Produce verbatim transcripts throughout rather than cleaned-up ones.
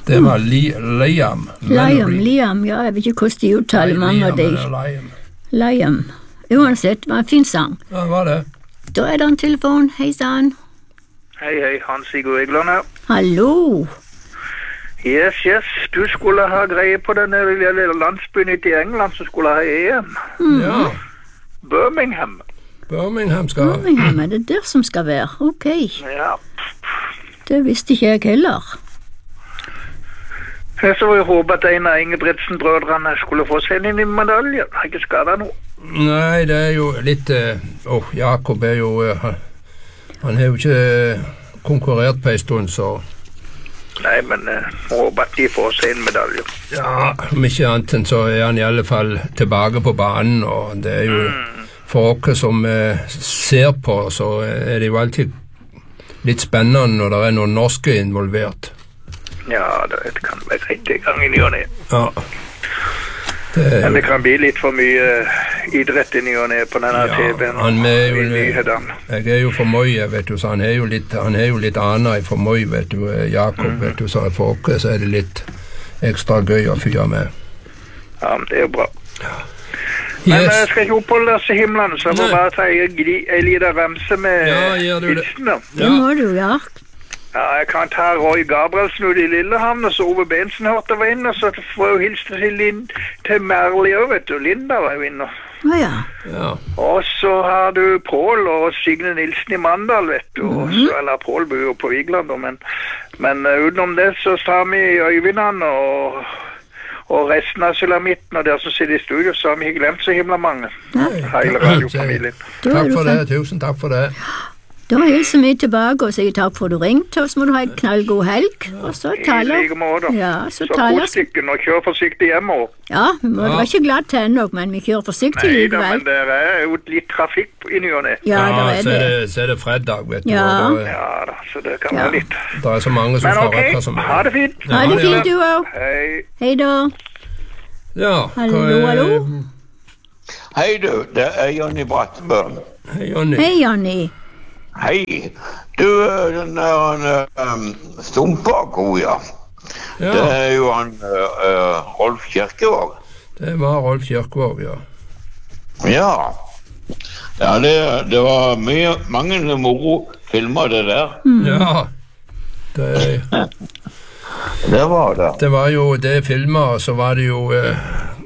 Det var li, Liam. Liam, Liam, ja, jeg vet ikke hvordan de uttaler mange av de. Liam. Liam. Uansett, det var en fin sang. Ja, var det. Da er det en telefon, hei sann. Hei, hei, Hans-Sigurd Egeland her. Hallo. Yes, yes, du skulle ha greie på den lille landsbyen ute i England som skulle ha E M. Mm. Ja. Birmingham. Birmingham skal Birmingham, er det der som skal være? Ok. Ja. Det visste ikke jeg heller. Jeg så jeg håper at en av Ingebrigtsen-brødrene skulle få seg inn i medaljen. Har ikke skadet noe. Nei, det er jo litt Åh, oh, Jakob er jo uh, han, han har jo ikke uh, konkurrert på en stund, så Nei, men jeg uh, håper at de får seg en medalje. ja, om ikke annet enn så er han i alle fall tilbake på banen, og det er jo mm. for oss som uh, ser på, så er det jo alltid litt spennende når det er noen norske involvert. Ja, det kan være greit i gang i ny og ne. Ja. Det Men det kan bli litt for mye idrett i ny og ne på denne ja, T V-en. Han er jo, nyhetene. jeg er jo for mye, vet du, så han er jo litt, han er jo litt annet for mye, vet du, Jakob, mm. vet du, så for oss så er det litt ekstra gøy å fyre med. Ja, men det er jo bra. Ja. Men Yes. jeg skal ikke oppholde oss i himmelen, så jeg må Nei. bare ta en liten remse med Ja, gjør du det. hilsener. Det må du, ja. Ja, jeg kan ta Roy Gabrielsen ut i Lillehamn, og så Ove Bensen hørte var inne, og så får jeg hilse til, Lind, til Merli også, vet du. Linda var jo inne. Å ja. Ja. Og så har du Pål og Signe Nilsen i Mandal, vet du. Og så, eller Pål bor jo på Vigland, men, men uh, utenom det så tar vi Øyvindene og, og resten av Sulamitten, og der som sitter i studio, så har vi ikke glemt så himla mange. Ja. Hele radiofamilien. Da er Takk du for det, fan- tusen takk for det. Da hilser vi tilbake og sier takk for at du ringte, og så må du ha en knallgod helg. Og så I taler like måte. Ja, så Så taler kos dere og kjør forsiktig hjemover. Ja, vi må Ja. være ikke glad til ennå, men vi kjører forsiktig Nei da, likevel. men det er jo litt trafikk i ny og ne. Ja, Ja, der er så er det. det, så er det fredag, vet du. Ja. Og det, Ja da, så det kan Ja. være litt. det er så mange som Men skal ok, rekke som ha det fint. Ja, Ha det ja. fint, du òg. Hei. Hei da. Ja, Hallo, hva er- hallo. Hei du, det er Jonny Brattebø. Hei, Jonny. Hei, Janni. Hei. Du, den der um, Stumpago, ja. Det Ja, er jo han uh, uh, Rolf Kirkevåg. det var Rolf Kirkevåg, ja. Ja. Ja, det, det var mye, mange moro filmer det der. Ja, det, Det var det. det var jo det filmer, og så var det jo eh,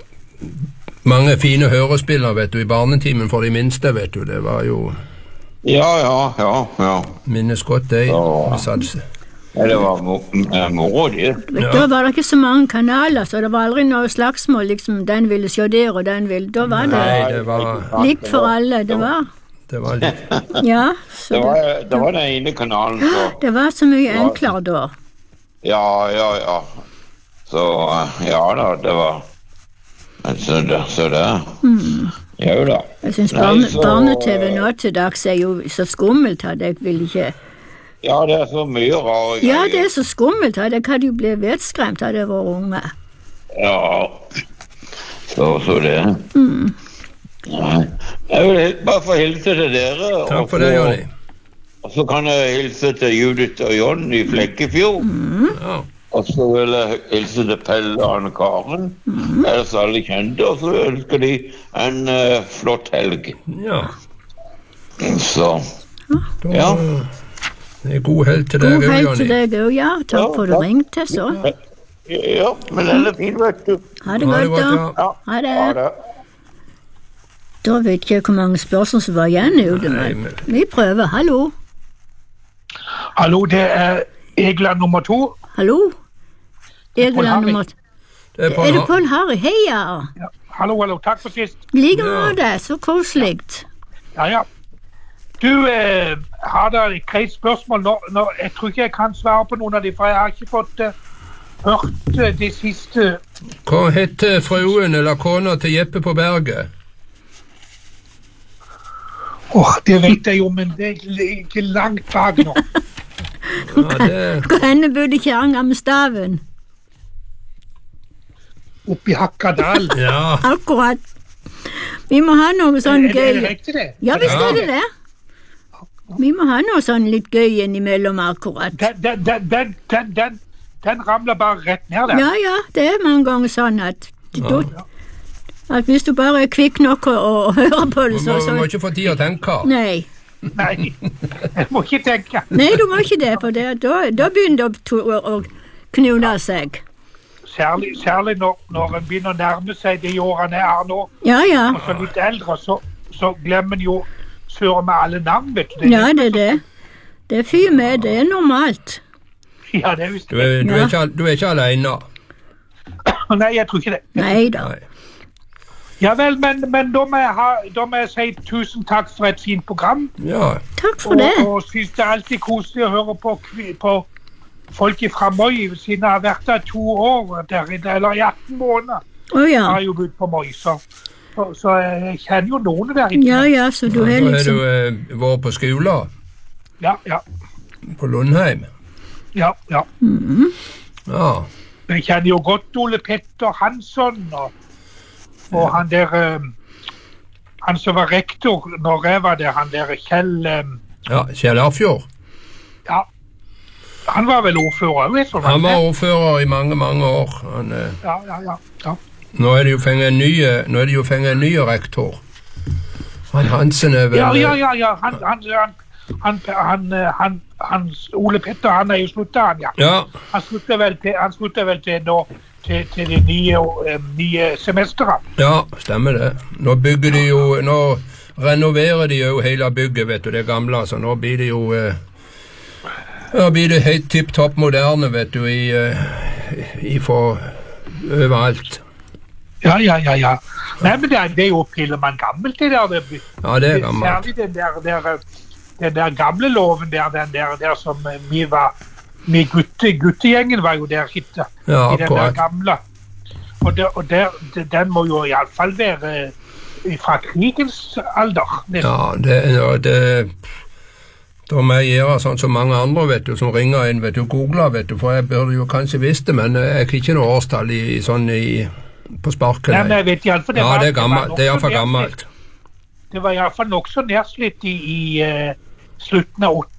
mange fine hørespillere, vet du, i barnetimen for de minste, vet du. Det var jo Ja, ja, ja, ja. minnes godt det. Ja. Vi satt- Ja, det var mo eh, moro, det. Ja. Da var det ikke så mange kanaler, så det var aldri noe slagsmål, liksom, den ville se der og den ville. Da var det Nei, det var, likt for alle, det var. det var litt Ja, så Det det, var, det var den ene kanalen, så det var så mye enklere da. Ja, ja, ja. Så eh, ja da, det var Men så det, så det. Jo da. Jeg synes Nei, barne, så- barne-T V nå til dags er jo så skummelt at jeg vil ikke. Ja, det er så mye rare Ja, det er så skummelt at jeg hadde jo blitt vettskremt av det var unge. Ja. Så, så det. Nei. Jeg vil helt bare få hilse til dere. og Takk for det, få- Jonny. Og så kan jeg hilse til Judith og John i Flekkefjord. Ja. Og så vil jeg hilse til Pelle og Anne Karen. Ellers alle kjente. Og så ønsker de en eh, flott helg. ja. Så Da, Ja. Det er god helg til deg, God helg til Jonny. deg òg, ja. Takk for at du Ja, ringte, så. ja, men den er fin, vet du. Ha det Ha det godt, godt, da. ja. Ja, Ha det. ha det. Da vet ikke jeg hvor mange spørsmål som var igjen ute, Nei, men men- vi prøver. Hallo? Hallo, det er Egeland nummer to. Hallo? Paul Egeland Harry. nummer Det er på Er det Pål Harry? Heia! Ja. Hallo, hallo, takk for sist. I like Ja. måte, så koselig. Ja, ja. Du eh, har da et greit spørsmål nå, nå. Jeg tror ikke jeg kan svare på noen av de, for jeg har ikke fått eh, hørt eh, det siste. Hva heter fruen eller kona til Jeppe på berget? Åh, det vet jeg jo, men det ligger langt bak nå. Ja, det, Hvor henne bodde kjerringa med staven? Oppi Hakkadal. ja, Akkurat. Vi må ha noe sånn Er det, er det gøy. riktig, det? Ja visst Ja. er det det. Vi må ha noe sånn litt gøy innimellom akkurat. Den, den, den, den, den, den, den ramler bare rett ned der. Ja, ja, det er mange ganger sånn at, du, at hvis du bare er kvikk nok å, å høre på det, Du så, må, så må ikke få tid å tenke. Nei. Nei, jeg må ikke tenke. Nei, du må ikke det, for det, da, da begynner det å, å, å knune seg. Særlig, særlig når, når en begynner å nærme seg de årene jeg er nå, Ja, ja. og så litt eldre, så, så glemmer en jo søren med alle navn, vet du. Det, Ja, det er det. Det er fy med, det er normalt. Ja, det er visst. Du er, du er, ikke, du er ikke alene. Nei, jeg tror ikke det. Nei da. Nei. Ja vel, men, men da, må jeg ha, da må jeg si tusen takk for et fint program. Ja, Takk for det. Og, og synes det er alltid koselig å høre på, kvi- på folk fra Moi, siden jeg har vært der to år, der, eller i atten måneder. Å ja. Jeg har jo bodd på Moi, så, så, så jeg kjenner jo noen der. Ikke? Ja, ja, så du så har har du liksom eh, vært på skolen Ja, ja, på Lundheim. ja, ja. Ja, Jeg kjenner jo godt Ole Petter Hansson, og, og han der, eh, han som var rektor når jeg var der, han der Kjell, eh, ja Kjell Arfjord. ja, han var vel ordfører, vet du. Han var ordfører i mange, mange år. Han, eh, Ja, ja, ja, ja. nå er det jo fengt en ny, nå er det jo fengt en ny rektor. Han Hansen er vel Ja, ja, ja, ja. Han, han, han, han, han, han, han, Ole Petter, han er jo sluttet, han, ja. Ja, Han slutter vel til, han slutter vel til nå, til, til det nye, eh, nye semesteret. ja, stemmer det. Nå bygger de jo, nå renoverer de jo hele bygget, vet du, det gamle, så nå blir det jo, eh, nå blir det helt tipp-topp moderne, vet du, i, eh, i for overalt. Ja, ja, ja, ja. Nei, men det er, det er jo Pillemann gammelt, det der. Det, Ja, det er gammelt. Særlig den der, der, den der gamle loven der, den der, der som eh, vi var, vi gutte, guttegjengen var jo der hitte, Ja, i den der akkurat. gamle. Og, der, og der, den må jo i alle fall være eh, fra krigens alder. nesten. Ja, det, og det da må jeg gjøre sånn som mange andre, vet du, som ringer inn, vet du, googler, vet du, for jeg burde jo kanskje visst det, men jeg har ikke noe årstall i, i sånn i, på sparken. Nei, men jeg vet i alle fall, det Ja, var- det er det var gammelt, det er nokså iallfall gammelt. Det var i alle fall nokså nedslitt i, i uh, slutten av